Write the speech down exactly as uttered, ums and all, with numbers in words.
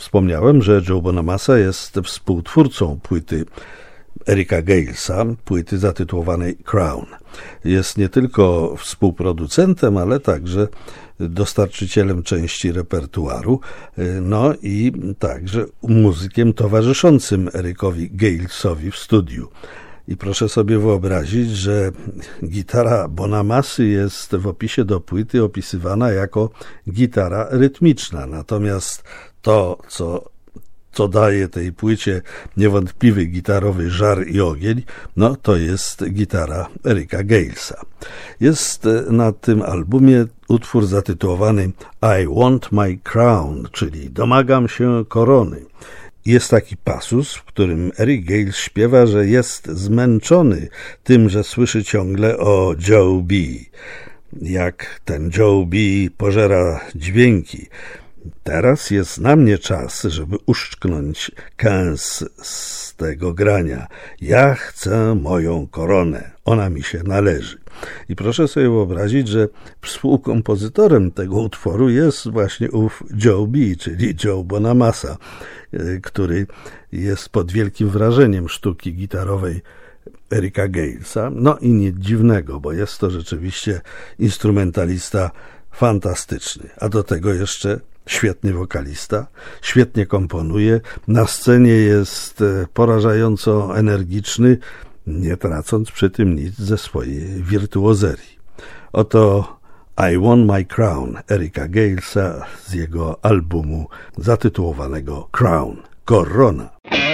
Wspomniałem, że Joe Bonamassa jest współtwórcą płyty Ericka Galesa, płyty zatytułowanej Crown. Jest nie tylko współproducentem, ale także dostarczycielem części repertuaru, no i także muzykiem towarzyszącym Erickowi Galesowi w studiu. I proszę sobie wyobrazić, że gitara Bonamassy jest w opisie do płyty opisywana jako gitara rytmiczna, natomiast to, co co daje tej płycie niewątpliwy gitarowy żar i ogień, no to jest gitara Ericka Galesa. Jest na tym albumie utwór zatytułowany I Want My Crown, czyli domagam się korony. Jest taki pasus, w którym Eric Gales śpiewa, że jest zmęczony tym, że słyszy ciągle o Joe B. Jak ten Joe B pożera dźwięki. Teraz jest na mnie czas, żeby uszczknąć kęs z tego grania. Ja chcę moją koronę, ona mi się należy. I proszę sobie wyobrazić, że współkompozytorem tego utworu jest właśnie ów Joe B, czyli Joe Bonamassa, który jest pod wielkim wrażeniem sztuki gitarowej Ericka Galesa. No i nic dziwnego, bo jest to rzeczywiście instrumentalista fantastyczny, a do tego jeszcze świetny wokalista, świetnie komponuje, na scenie jest porażająco energiczny, nie tracąc przy tym nic ze swojej wirtuozerii. Oto I Want My Crown Ericka Galesa z jego albumu zatytułowanego Crown, Korona.